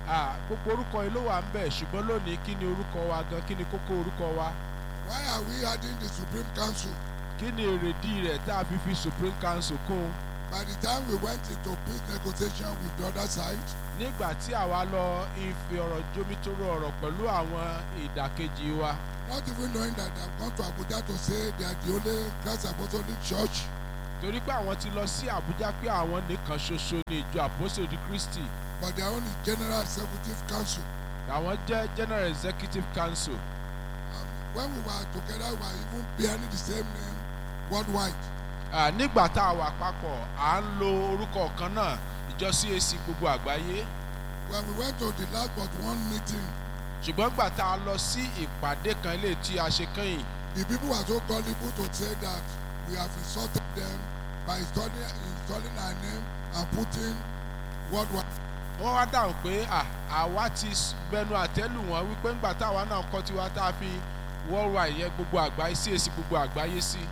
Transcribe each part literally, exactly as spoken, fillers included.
Ah, gbogbo orúkọ yìí ló wà ń bẹ̀, ṣùgbọ́n lónìí kí ni orúkọ wa gan, kí ni kókó orúkọ wa? Why are we adding the Supreme Council? Kí ni èrèdí rẹ̀ tá a fi fi Supreme Council kún? By the time we went into peace negotiation with the other side, Nígbà tí àwa lọ ìfi ọ̀rọ̀ jomitoro ọ̀rọ̀ pẹ̀lú àwọn ìdàkejì wa, not even knowing that they have gone to Abuja to say they are the only Christ Apostolic Church, torí pé àwọn ti lọ sí Àbújá pé àwọn nìkan ṣoṣo ní ìjọ Àpọ́sítélì Kristi, but their own is General Executive Council. àwọn jẹ́ General Executive Council. Um, when we were together, we were even bearing the same name worldwide. Ah, nígbà tá a wà papọ̀ à ń lo orúkọ kan náà, ìjọ C A C gbogbo àgbáyé. When we went to the last but one meeting, Ṣùgbọ́n gbà tá a lọ sí ìpàdé kan ilé tí a ṣe kẹ́yìn, the people were so gullible to say that we have insulted them by installing, installing our name and putting worldwide. wọ́n wá dáhùn pé à àwa ti bẹnu àtẹ́lù wọn wípé ńgbà táwa náà kọ́ tiwa tá a fi worldwide yẹn gbogbo àgbáyé C A C gbogbo àgbáyé sí.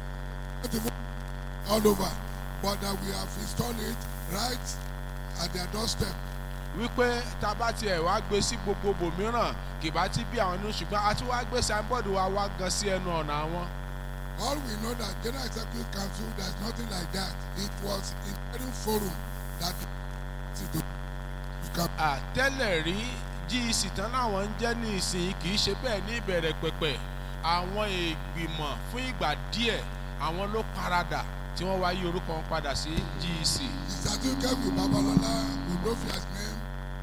Not even all over, but that we have installed it right at their doorstep. Wípé tá a bá tiẹ̀ wá gbé sí gbogbo bòmíràn kì bá ti bí àwọn inú, ṣùgbọ́n a tún wá gbé signboard wa wá gan sí ẹnu ọ̀nà àwọn. All we know that General Executive Council, there's nothing like that. It was interim forum that you can. Àtẹ́lẹ̀ rí G E C tán láwọn ń jẹ́ ní ìsìn kì í ṣe bẹ́ẹ̀ ní ìbẹ̀rẹ̀ pẹ̀pẹ̀. Àwọn ìgbìmọ̀ fún ìgbà díẹ̀ àwọn ló paradà tí wọ́n wá yí orúkọ wọn padà sí G E C. The certificate with Babalola, with Nofia's name,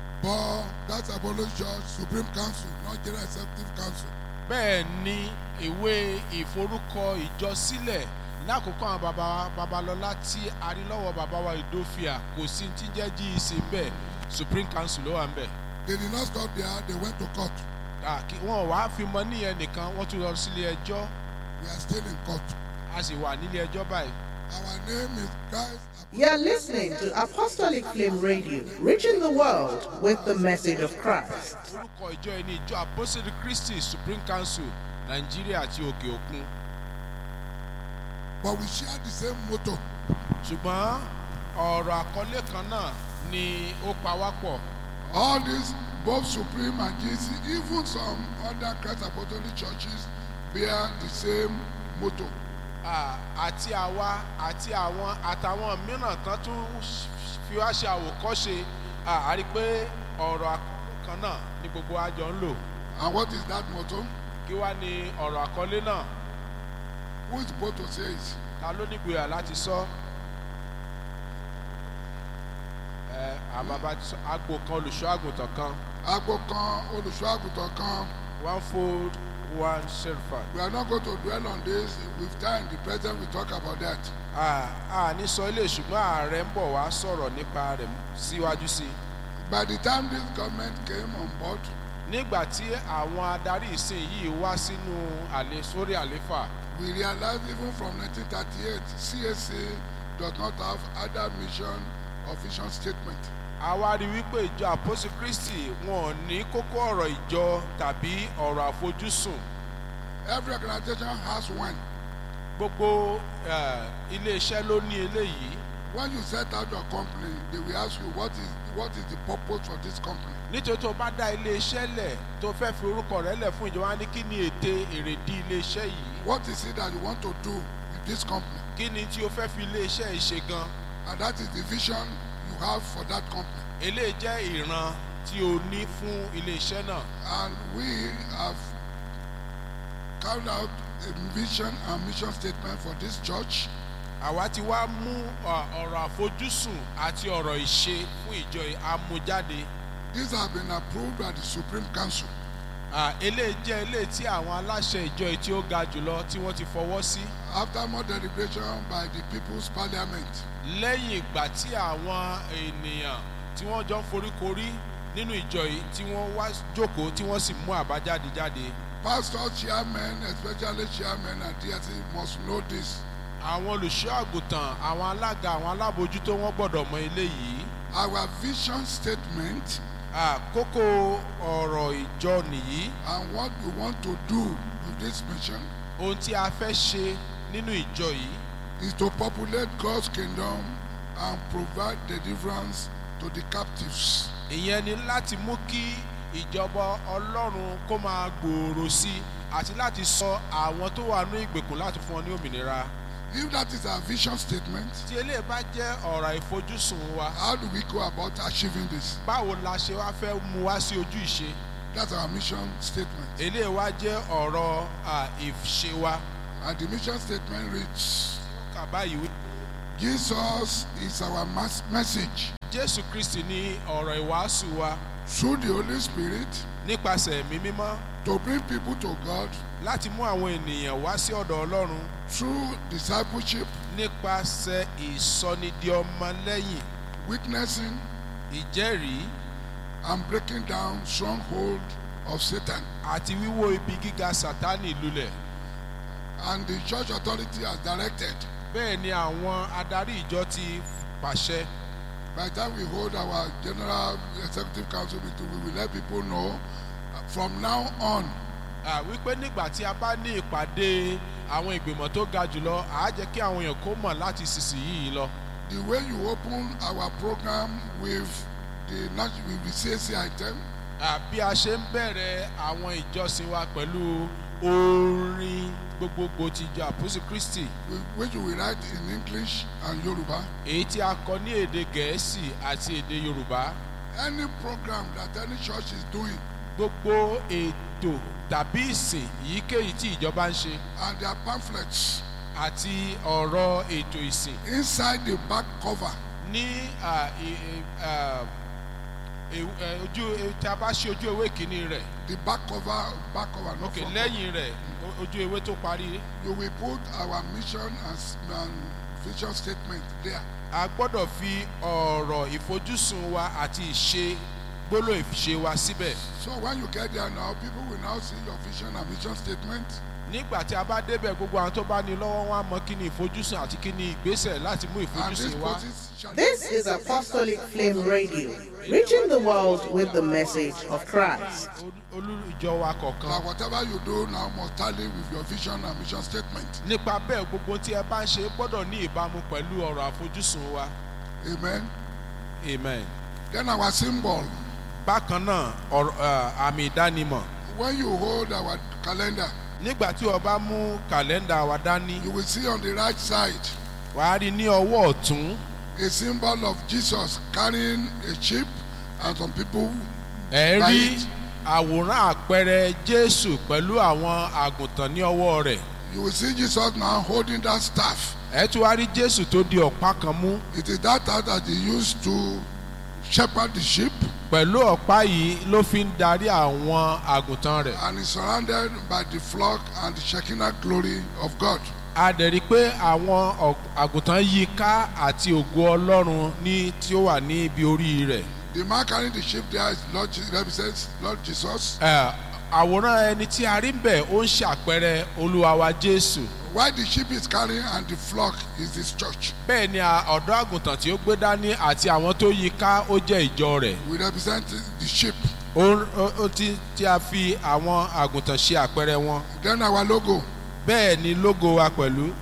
but that's Apollo Church Supreme Council, not General Executive Council. Bẹ́ẹ̀ ni ìwé ìforúkọ ìjọsílẹ̀ lákòókò àwọn baba Babalọ́lá tí a rí lọ́wọ́ bàbá wa Ìdófìà kò sí ti jẹ́ G E C bẹ́ẹ̀, Supreme Council ló wà ń bẹ̀. They did not stop there, they went to court. Wọ́n wá fi mọ níyẹn nìkan, wọ́n tún lọ sílé ẹjọ́. We are still in court. A sì wà nílé ẹjọ́ báyìí. Our name is Christ. You're listening to Apostolic Flame Radio, reaching the world with the message of Christ. Orúkọ ìjọ ẹni ìjọ Àpọ́sítélì Kristi Supreme Council Nàìjíríà àti òkè òkun. But we share the same motto. Ṣùgbọ́n ọ̀rọ̀ àkọlé kan náà ni ó pa wá pọ̀. All these, both Supreme and G E C, even some other Christ Apostolic churches, bear the same motto. Ah, àti àwa àti àwọn àtàwọn mìíràn tán tún fi wá ṣe àwòkọ́ṣe, ah, a rí pé ọ̀rọ̀ àkọlé kan náà ni gbogbo àjọ ń lò. And what is that motto? Kí wá ni ọ̀rọ̀ àkọlé náà? Who is supposed to say it? Ta ló nígboyà láti sọ? Ẹ àbàbà ti sọ agbo kan olùṣọ́ àgùntàn kan. Agbo kan, olùṣọ́ àgùntàn kan. One fold, one shepherd. We are not going to dwell on this. With time, the president will talk about that. A ní sọ ilé ṣùgbọ́n ààrẹ ń bọ̀ wá sọ̀rọ̀ nípa rẹ̀ síwájú sí. By the time this government came on board, nígbà tí àwọn adarí ìsìn yìí wá sínú àlè sórí àléfà, we realized even from nineteen thirty-eight, C A C does not have other mission or vision statement. a wá rí wípé ìjọ Àpọ́sítélì Kristi wọn ò ní kókó ọ̀rọ̀ ìjọ tàbí ọ̀rọ̀ àfojúsùn. Every organization has one. Gbogbo ilé-iṣẹ́ ló ní eléyìí. When you set out your company, they will ask you what is what is the purpose for this company. Nítorí tó bá dá ilé-iṣẹ́ lẹ̀ tó fẹ́ fi orúkọ rẹ̀ lẹ̀ fún ìjọba, ní kí ni ète èrèdí ilé-iṣẹ́ yìí? What is it that you want to do with this company? Kí ni tí o fẹ́ fi ilé-iṣẹ́ yìí ṣe gan? And that is the vision you have for that company. Eléyìí jẹ́ ìran tí o ní fún ilé-iṣẹ́ náà. And we have carried out a vision and mission statement for this church. Àwa ti wá mú ọ̀rọ̀ àfojúsùn àti ọ̀rọ̀ ìṣe fún ìjọ amújáde. These have been approved by the Supreme Council. Eléyìí jẹ́ eléyìí tí àwọn aláṣẹ ìjọ tí ó ga jùlọ tí wọ́n ti fọwọ́ sí. After more deliberation by the People's Parliament. Lẹ́yìn ìgbà tí àwọn ènìyàn tí wọ́n jọ ń foríkorí nínú ìjọ yìí tí wọ́n wá jókòó tí wọ́n sì mú àbájáde jáde. Pastor, chairmen, especially chairmen and D S C must know this. Àwọn olùṣọ́ àgùntàn, àwọn alága, àwọn alábòójútó wọ́n gbọ́dọ̀ mọ eléyìí. Our vision statement. Àkókò ọ̀rọ̀ ìjọ nìyí. And what we want to do with this mission. Ohun tí a fẹ́ ṣe nínú ìjọ yìí. Is to populate God's kingdom and provide deliverance to the captives. ìyẹn ni láti mú kí ìjọba ọlọ́run kó máa gbòòrò sí i àti láti sọ àwọn tó wà ní ìgbèkùn láti fún wọn ní òmìnira. If that is our vision statement, tí eléyìí bá jẹ́ ọ̀rọ̀ ìfojúsùn wa, how do we go about achieving this? báwo la ṣe wá fẹ́ mú wá sí ojú ìṣe? That's our mission statement. eléyìí wá jẹ́ ọ̀rọ̀ à, ìṣe wa. And the mission statement reads, ó kà báyìí wí. Jesus is our mas- message Jésù Kristi ní ọ̀rọ̀ ìwàásù wa through the Holy Spirit nípasẹ̀ ẹ̀mí mímọ́ to bring people to God, láti mú àwọn ènìyàn wá sí ọ̀dọ̀ Ọlọ́run through discipleship, nípasẹ̀ ìsọnidi ọmọlẹ́yìn, witnessing, ìjẹ́rìí and breaking down stronghold of Satan. àti wíwó ibi gíga Sátánì lulẹ̀. And the church authority has directed. Bẹ́ẹ̀ ni àwọn adarí ìjọ ti pàṣẹ. By the time we hold our general executive council meeting, we will let people know uh, from now on, À, wípé nígbà tí a bá ní ìpàdé àwọn ìgbìmọ̀ tó ga jùlọ, à á jẹ́ kí àwọn èèyàn kó mọ̀ láti ìsinsìnyí lọ. the way you open our program with the nat- with the C A C item, À, bí a ṣe ń bẹ̀rẹ̀ àwọn ìjọsìn wa pẹ̀lú orin gbogbogbò ti ìjọ Àpọ́sù Kristi, whi- which we will write in English and Yoruba, èyí tí a kọ ní èdè Gẹ̀ẹ́sì àti èdè Yorùbá. any program that any church is doing, Gbogbo ètò tàbí ìsìn èyíkéyìí tí ìjọba ń ṣe and their pamphlets àti ọ̀rọ̀ ètò ìsìn inside the back cover, ní à, ì- ì- à, ewu- ẹ, ojú ẹ, tí a bá ṣe ojú ewé kìíní rẹ̀, the back cover, back cover, not òkè front cover, lẹ́yìn rẹ̀ o- ojú ewé tó parí, you will put our mission and, s- and vision statement there. a gbọ́dọ̀ fi ọ̀rọ̀ ìfojúsùn wa àti ìṣe gbólóhùn ìṣe wa síbẹ̀. So when you get there now, people will now see your vision and mission statement. Nígbà tí a bá débẹ̀, gbogbo àwọn tó bá ní lọ́wọ́ wọn á mọ kí ni ìfojúsùn àti kí ni ìgbésẹ̀ láti mú And this ìfojúsùn wá. process shall This is Apostolic Flame Radio, reaching the world with the message of Christ. Olú ìjọ wa that kọ̀ọ̀kan. whatever you do now must tally with your vision and mission statement. Nípa bẹ́ẹ̀, gbogbo tí ẹ bá ń ṣe gbọ́dọ̀ ní ìbámu pẹ̀lú ọ̀rọ̀ àfojúsùn wa. Amen. Amen. Then our symbol. Bákan náà, ọ̀rọ̀ à, àmì ìdánimọ̀. When you hold our calendar, Nígbà tí o bá mú kàlẹ́ndà wa dání, you will see on the right side wàá rí ní ọwọ́ ọ̀tún a symbol of Jesus carrying a sheep and some people. ẹ rí Right. àwòrán àpẹẹrẹ Jésù pẹ̀lú àwọn àgùntàn ní ọwọ́ rẹ̀. You will see Jesus now holding that staff. Ẹ tún wá rí Jésù tó di ọ̀pá kan mú. It is that staff that he used to shepherd the sheep, Pẹ̀lú ọ̀pá yìí ló fi ń darí àwọn àgùntàn rẹ̀. and is surrounded by the flock and the Shekinah glory of God. A dẹ̀ rí i pé àwọn ọ̀- àgùntàn yí i ká àti ògo Ọlọ́run ní tí ó wà ní ibi orí rẹ̀. The man carrying the sheep there is Lord, Je- represents Lord Jesus. Ẹ, àwòrán ẹni tí a rí ń bẹ̀ ó ń ṣàpẹẹrẹ Olúwa wa Jésù. Why the sheep is carrying and the flock is his church. Bẹ́ẹ̀ ni a- ọ̀dọ́ àgùntàn tí ó gbé dání àti àwọn tó yí i ká ó jẹ́ ìjọ rẹ̀. We represent the sheep. Ó ó- ó ti tí a fi àwọn àgùntàn ṣe àpẹẹrẹ wọn. Then our logo. Bẹ́ẹ̀ ni lógo wa pẹ̀lú.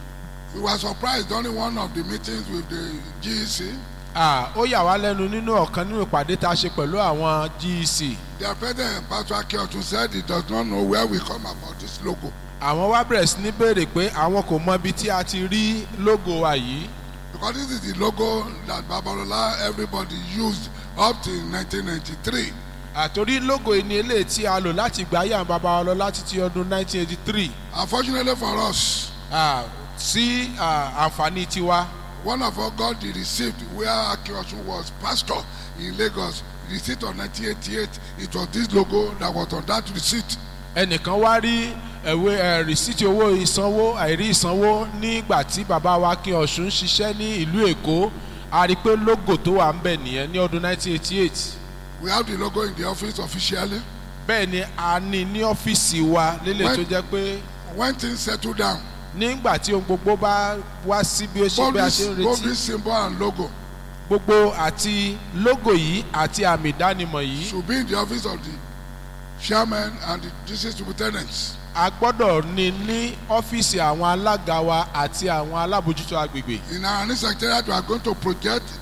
We were surprised during one of the meetings with the G E C. À, ó yà wá lẹ́nu nínú ọ̀kan nínú ìpàdé tá a ṣe pẹ̀lú àwọn G E C. Their president, Pastor Akeotun, said he does not know where we come about this logo. Àwọn wá bẹ̀rẹ̀ sí ní béèrè pé àwọn kò mọ ibi tí a ti rí lógo wa yìí. Because this is the logo that Babalola everybody used up till nineteen ninety-three. Àtorí lógo yìí ni eléyìí tí a lò láti gbà yàn bàbá wa lọ láti ti ọdún nineteen eighty-three. Unfortunately for us, À, sí à, àǹfààní tiwa. one of us got the receipt where Akeotun was pastor in Lagos. Receipt of nineteen eighty-eight. It was this logo that was on that receipt. Ẹnìkan wá rí ẹ̀wé ẹ̀ rìsíìtì owó ìsanwó àìrí ìsanwó nígbà tí bàbá wa Akin Ọ̀ṣun ń ṣiṣẹ́ ní ìlú Èkó. A rí i pé lógo tó wà ń bẹ̀ nìyẹn ní ọdún nineteen eighty-eight. We have the logo in the office officially. Bẹ́ẹ̀ ni a ní ní ọ́fíìsì wa lélẹ̀ tó jẹ́ pé When things settle down, nígbà tí ohun gbogbo bá wá sí bí ó ṣe both bí a this, ṣe ń both retí, this symbol and logo gbogbo àti lógo yìí àti àmì ìdánimọ̀ yìí should be in the office of the chairman and the district superintendents. a gbọ́dọ̀ ní ní ọ́fíìsì àwọn alága wa àti àwọn alábòjútó agbègbè. In our next secretariat, we are going to project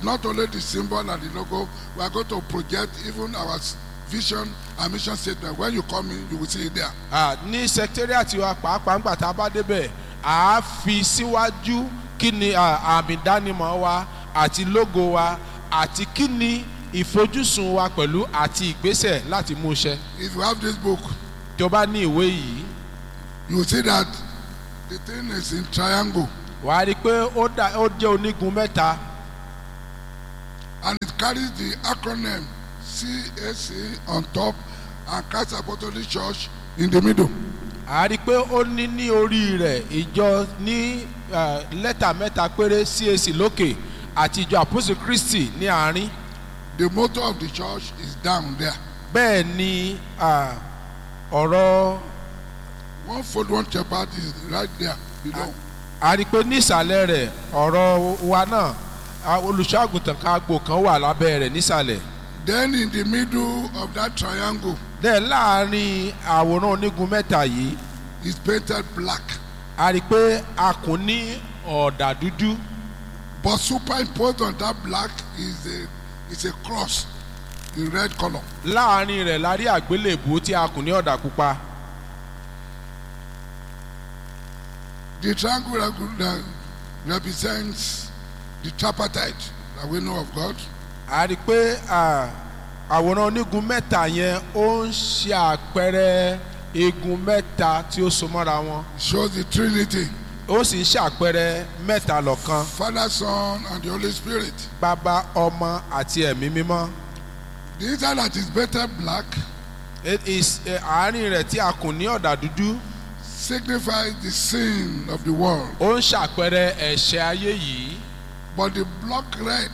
not only the symbol and the logo, we are going to project even our vision and mission statement. When you come in, you will see it there. Ah, ní secretariat wa pàápàá ńgbà tá a bá débẹ̀ à á fi síwájú kí ni àmì ìdánimọ̀ wa àti logo wa àti kí ni ìfojúsùn wa pẹ̀lú àti ìgbésẹ̀ láti mú iṣẹ́. If you have this book, tó bá ní ìwé yìí, you will see that the thing is in triangle. wàá rí i pé ó jẹ́ onígun mẹ́ta. And it carries the acronym C A C on top and Christ Apostolic Church in the middle. a rí i pé ó ní ní orí rẹ̀ ìjọ ní lẹ́tà mẹ́ta péré C A C lókè àti ìjọ Apostle Christi ní àárín. The motto of the church is down there. bẹ́ẹ̀ ni ọ̀rọ̀. One fold, one shepherd is right there below. a rí i pé ní ìsàlẹ̀ rẹ̀ ọ̀rọ̀ wa náà olùṣọ́àgùntàn kan àgbò kan wà lábẹ́ rẹ̀ nísàlẹ̀. Then in the middle of that triangle, dẹ̀ láàrin àwòrán onígun mẹ́ta yìí, is painted black. a rí i pé a kùn ní ọ̀dà dúdú. But superimposed on that black is a is a cross in red color. láàrin rẹ̀ la rí àgbélébùú tí a kùn ní ọ̀dà pupa. The triangle reg- represents the tripartite that we know of God. a rí i pé àwòrán onígun mẹ́ta yẹn ó ń ṣe àpẹẹrẹ igun mẹ́ta tí ó so mọ́ra wọn. It shows the Trinity. ó sì ń ṣàpẹẹrẹ mẹ́ta lọ́kan. Father, Son, and the Holy Spirit. bàbá, ọmọ àti ẹ̀mí mímọ́. The inside that is painted black it is àárín rẹ̀ tí a kùn ní ọ̀dà dúdú. signifies the sin of the world. ó ń ṣàpẹẹrẹ ẹ̀ṣẹ̀ ayé yìí. But the block red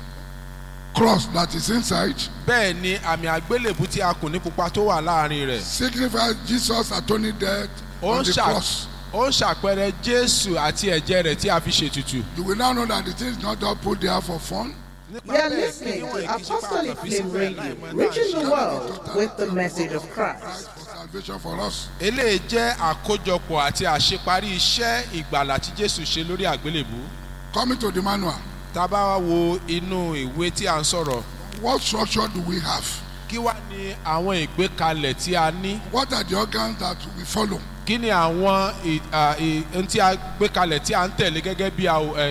cross that is inside bẹ́ẹ̀ ni àmì àgbélébùú tí a kùn ní pupa tó wà láàrin rẹ̀. signifies Jesus' atoning death ó on ń the ṣà- cross. ó ń ṣàpẹẹrẹ Jésù àti ẹ̀jẹ̀ rẹ̀ tí a fi ṣètùtù. You will now know that the thing is not just put there for fun. You are listening to Apostolic Flame Radio, reaching the world with the message of Christ. Christ for salvation for us. eléyìí jẹ́ àkójọpọ̀ àti àṣeparí iṣẹ́ ìgbàlà tí Jésù ṣe lórí àgbélébùú. Coming to the manual, tá a bá wá wo inú ìwé tí a ń sọ̀rọ̀, what structure do we have? kí wá ní àwọn ìgbékalẹ̀ tí a ní? What are the organs that we follow? kí ni àwọn ohun tí a gbé kalẹ̀ tí a ń tẹ̀lé gẹ́gẹ́ bí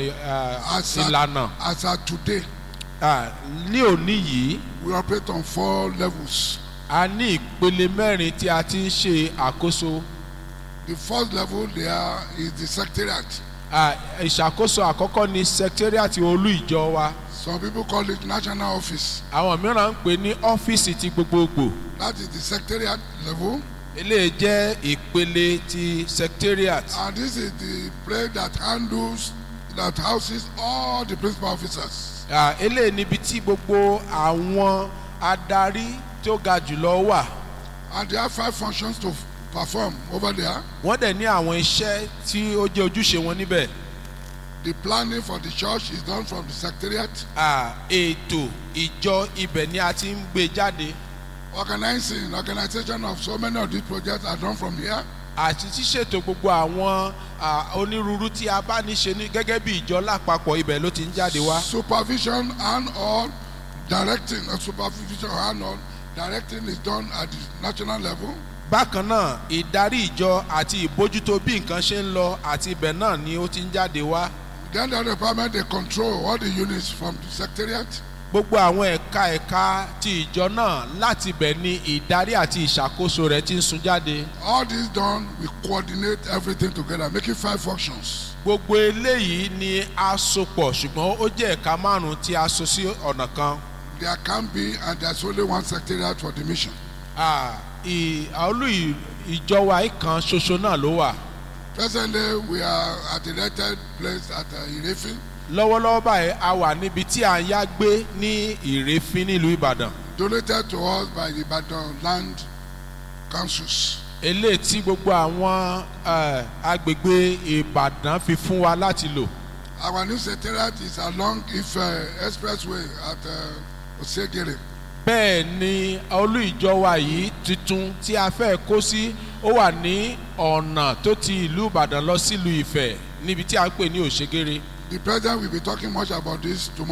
As at, ìlànà? as at today, Ah, ní òní yìí we operate on four levels. a ní ìpele mẹ́rin tí a ti ń ṣe àkóso. The first level there is the secretariat. Ah, ìṣàkóso àkọ́kọ́ ni secretariat olú ìjọ wa. Some people call it national office. àwọn mìíràn ń pè ní ọ́fíìsì ti gbogbogbò. That is the secretariat level. eléyìí jẹ́ ìpele ti secretariat. And this is the place that handles, that houses all the principal officers. Ah, eléyìí níbi tí gbogbo àwọn adarí tó ga jùlọ wà. And they have five functions to perform over there. wọ́n dẹ̀ ní àwọn iṣẹ́ tí ó jẹ́ ojúṣe wọn níbẹ̀. The planning for the church is done from the secretariat. Ah, ètò ìjọ ibẹ̀ ni a ti ń gbé jáde. Organizing, organization of so many of these projects are done from here. àti ṣíṣètò gbogbo àwọn onírúurú tí a bá ní ṣe ní gẹ́gẹ́ bí ìjọ lápapọ̀ ibẹ̀ ló ti ń jáde wá. Supervision and all directing, uh, supervision and all directing is done at the national level. bákan náà ìdarí ìjọ àti ìbójútó bí nǹkan ṣe ń lọ àti ibẹ̀ náà ni ó ti ń jáde wá. Then the department, they control all the units from the secretariat. gbogbo àwọn ẹ̀ka ẹ̀ka ti ìjọ náà láti ibẹ̀ ni ìdarí àti ìṣàkóso rẹ̀ ti ń sun jáde. All this done, we coordinate everything together, making five functions. gbogbo eléyìí ni a so pọ̀ ṣùgbọ́n ó jẹ́ ẹ̀ka márùn-ún tí a so sí ọ̀nà kan. There can be, and there's only one secretariat for the mission. Ah, ì- olú ìjọ wa kan ṣoṣo náà ló wà. Presently, we are at a rented place at uh, Irefin, lọ́wọ́lọ́wọ́ báyìí a wà níbi tí à ń yá gbé ní Ìrèfín nílùú Ìbàdàn. donated to us by the Ibadan land councils. eléyìí tí gbogbo àwọn eh, agbègbè Ìbàdàn fi fún wa láti lò. Our new secretariat is along Ife Expressway at uh, Osegere. bẹ́ẹ̀ ni olú ìjọ wa yìí tuntun tí a fẹ́ kó sí ó wà ní ọ̀nà tó ti ìlú Ìbàdàn lọ sílùú Ifẹ̀ níbi tí a ń pè ní Òṣègèrè. The president will be talking much about this tomorrow.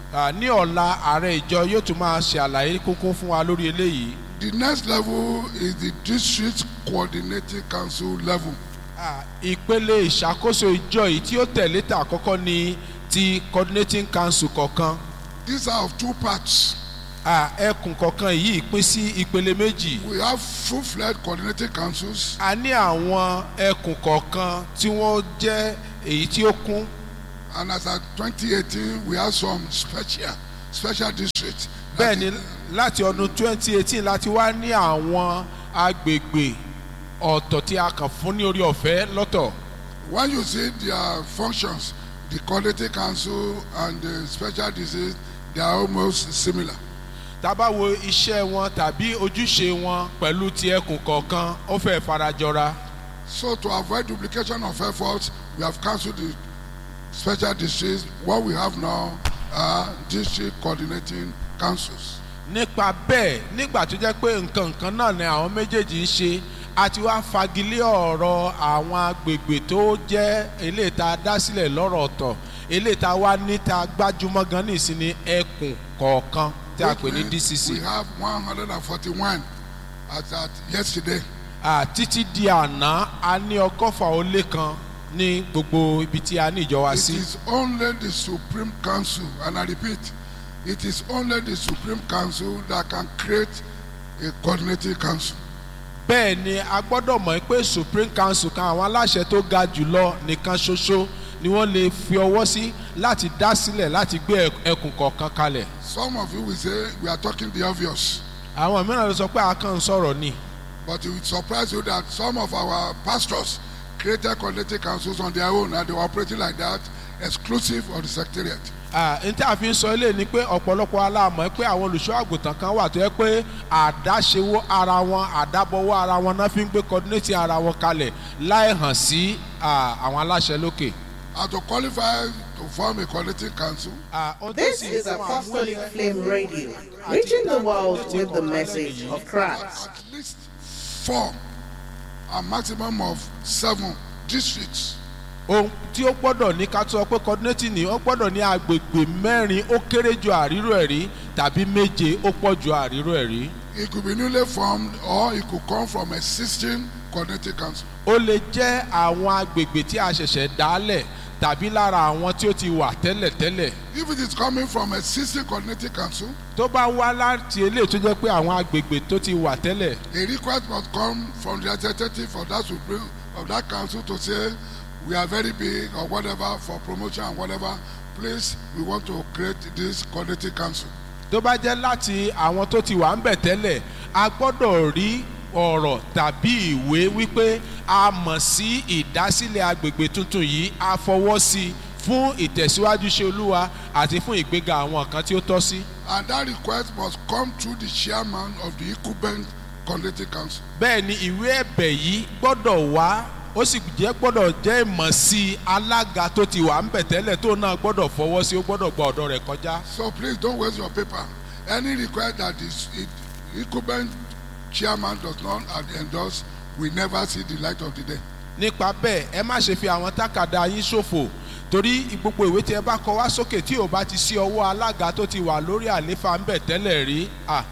Ah, ní ọ̀la ààrẹ ìjọ yóò tún máa ṣe àlàyé kúnkún fún wa lórí eléyìí. The next level is the district coordinating council level. Ah, ìpele ìṣàkóso ìjọ yìí tí ó tẹ̀lé tà àkọ́kọ́ ni ti coordinating council kọ̀ọ̀kan. These are of two parts. Ah, ẹkùn kọ̀ọ̀kan yìí pín sí ìpele méjì. We have full-fledged coordinating councils. A ní àwọn ẹkùn kọ̀ọ̀kan tí wọ́n jẹ́ èyí tí ó kún. And as at twenty eighteen, we have some special special districts. Bẹ́ẹ̀ ni láti ọdún twenty eighteen láti wá ní àwọn agbègbè ọ̀tọ̀ tí a kàn fún ní orí ọ̀fẹ́ lọ́tọ̀. When you see their functions, the coordinating council and the special districts, they are almost similar. Tá bá wo iṣẹ́ wọn tàbí ojúṣe wọn pẹ̀lú ti ẹkùn kọ̀ọ̀kan ó fẹ́ farajọra. So to avoid duplication of efforts, we have cancelled the special districts. What we have now are district coordinating councils. Nípa bẹ́ẹ̀ nígbà tó jẹ́ pé nǹkan nǹkan náà ni àwọn méjèèjì ń ṣe a ti wá fagilé ọ̀rọ̀ àwọn agbègbè tó jẹ́ eléyìí tá a dá sílẹ̀ lọ́rọ̀ ọ̀tọ̀ eléyìí tá a wá níta gbájúmọ́ gan ní ìsinmi ẹkùn kọ̀ọ̀kan tí a pè ní D C C. We have one hundred forty-one as at yesterday. Títí di àná a ní ọgọ́fà ó lé kan ní gbogbo ibi tí a ní ìjọ wa sí. It is only the Supreme Council, and I repeat, it is only the Supreme Council that can create a coordinating council. Bẹ́ẹ̀ ni a gbọ́dọ̀ mọ̀ pé Supreme Council kan àwọn aláṣẹ tó ga jùlọ nìkan ṣoṣo ni wọ́n lè fi ọwọ́ sí láti dá sílẹ̀ láti gbé ẹkùn kọ̀ọ̀kan kalẹ̀. Some of you will say we are talking the obvious. Àwọn mìíràn ló sọ pé a kàn ń sọ̀rọ̀ ni. But it will surprise you that some of our pastors created coordinating councils on their own and they were operating like that, exclusive of the secretariat. N tí a fi ń sọ ilé ni pé ọ̀pọ̀lọpọ̀ aláàmọ̀ pé àwọn olùṣọ́ àgùntàn kan wà tó yẹ pé àdáṣewó ara wọn àdábọ̀wọ́ ara wọn náà fi ń gbé coordinating ara wọn kalẹ̀ láì hàn sí àwọn aláṣẹ lókè. And to qualify to form a coordinating council. This is Apostolic Flame Radio, reaching the world with the message of Christ. At least four, a maximum of seven districts. Ohun tí ó gbọ́dọ̀ ní ká tó sọ pé coordinating ni ó gbọ́dọ̀ ní agbègbè mẹ́rin ó kéré ju àríró ẹ̀rí tàbí méje ó pọ̀ ju àríró ẹ̀rí. It could be newly formed or it could come from existing coordinating council. Ó lè jẹ́ àwọn agbègbè tí a ṣẹ̀ṣẹ̀ dálẹ̀ tàbí lára àwọn tí ó ti wà tẹ́lẹ̀tẹ́lẹ̀. If it is coming from existing coordinating council. Tó bá wá láti eléyìí tó jẹ́ pé àwọn agbègbè tó ti wà tẹ́lẹ̀. A request must come from the representative of that supreme of that council to say we are very big or whatever for promotion and whatever. Please, we want to create this coordinating council. Tó bá jẹ́ láti àwọn tó ti wà ń bẹ̀ tẹ́lẹ̀ a gbọ́dọ̀ rí ọ̀rọ̀ tàbí ìwé wípé a mọ̀ sí ìdásílẹ̀ agbègbè tuntun yìí a fọwọ́ sí fún ìtẹ̀síwájú iṣẹ́ Olúwa àti fún ìgbéga àwọn kan tí ó tọ́ sí. And that request must come through the chairman of the incumbent coordinating council. Bẹ́ẹ̀ ni ìwé ẹ̀bẹ̀ yìí gbọ́dọ̀ wá ó sì jẹ́ gbọ́dọ̀ jẹ́ ìmọ̀ sí alága tó ti wà ń bẹ̀ tẹ́lẹ̀ tó náà gbọ́dọ̀ fọwọ́ sí ó gbọ́dọ̀ gba ọ̀dọ̀ rẹ̀ kọjá. So please don't waste your paper. Any request that is incumbent chairman does not endorse will never see the light of the day. Nípa bẹ́ẹ̀ ẹ má ṣe fi àwọn tákàdá yín ṣòfò torí gbogbo ìwé tí ẹ bá kọ wá sókè tí ò bá ti sí ọwọ́ alága tó ti wà lórí àléfà ń bẹ̀ tẹ́lẹ̀ rí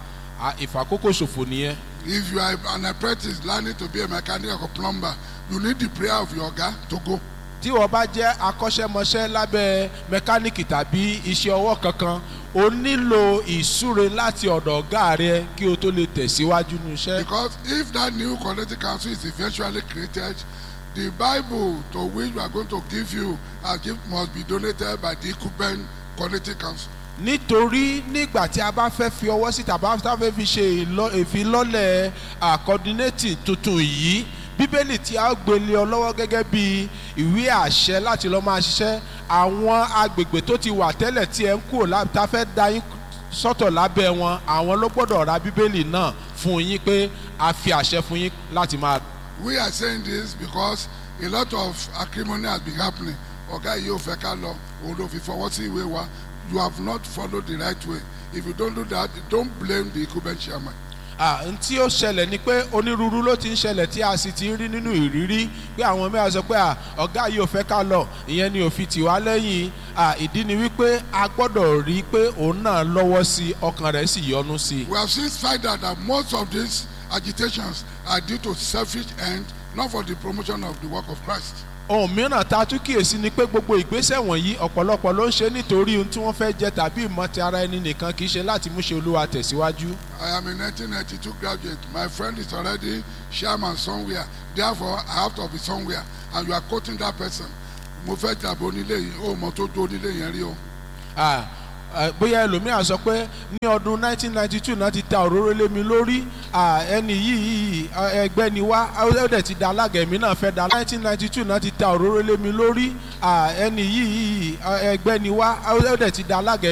ìfàkókò ṣòfò nìyẹn. If you are an apprentice learning to be a mechanic or plumber, you need the prayer of your oga to go. Tí wọ́n bá jẹ́ akọ́ṣẹ́mọṣẹ́ lábẹ́ mẹkáníìkì tàbí iṣẹ́ ọwọ́ kankan o nílò ìsúre láti ọ̀dọ̀ ọ̀gá rẹ kí o tó lè tẹ̀síwájú ní iṣẹ́. Because if that new coordinating council is eventually created, the Bible to which we are going to give you as gift must be donated by the incumbent coordinating council. Nítorí nígbà tí a bá fẹ́ fi ọwọ́ sí tàbí a fẹ́ fi ṣe ìfilọ́lẹ̀ coordinating tuntun yìí Bíbélì tí a gbélé ọ lọ́wọ́ gẹ́gẹ́ bí ìwé àṣẹ láti lọ máa ṣiṣẹ́ àwọn agbègbè tó ti wà tẹ́lẹ̀ tí ẹ ń kúrò láti tá fẹ́ dá yín sọ́tọ̀ lábẹ́ wọn àwọn ló gbọ́dọ̀ ra Bíbélì náà fún yín pé a fi àṣẹ fún yín láti máa. We are saying this because a lot of acrimony has been happening. Ọ̀gá yìí ò fẹ́ ká lọ òun ló fi fọwọ́ sí ìwé wa. You have not followed the right way. If you don't do that, don't blame the incumbent chairman. Ah, n tí ó ṣẹlẹ̀ ni pé onírúurú ló ti ń ṣẹlẹ̀ tí a sì ti ń rí nínú ìrírí pé àwọn mẹ́ta sọ pé ah, ọ̀gá yìí ò fẹ́ ká lọ ìyẹn ni ò fi tì wá lẹ́yìn. Ah, ìdí ni wípé a gbọ́dọ̀ rí i pé òun náà lọ́wọ́ sí ọkàn rẹ̀ sì yọ́nú sí i. We have since find out that most of these agitations are due to selfish end, not for the promotion of the work of Christ. Ohun mìíràn tá a tún kíyèsí ni pé gbogbo ìgbésẹ̀ wọ̀nyí ọ̀pọ̀lọpọ̀ ló ń ṣe nítorí ohun tí wọ́n fẹ́ jẹ tàbí ìmọ̀ ti ara ẹni nìkan kì í ṣe láti mú ṣe Olúwa tẹ̀síwájú. I am a nineteen ninety-two graduate. My friend is already chairman somewhere. Therefore, I have to be somewhere. And you are quoting that person. Mo fẹ́ tàbí onílé yìí, ó mọ tó tó onílé yẹn rí o. Ah, ah, bóyá ẹlòmíràn sọ pé ní ọdún nineteen ninety-two náà ti ta òróró lé mi lórí. Ah, ẹni yìí ẹgbẹ́ ni wá ó dẹ̀ ti da alága èmi náà fẹ́ da. nineteen ninety-two náà ti ta òróró lé mi lórí. Ah, ẹni yìí ẹgbẹ́ ni wá ó dẹ̀ ti da alága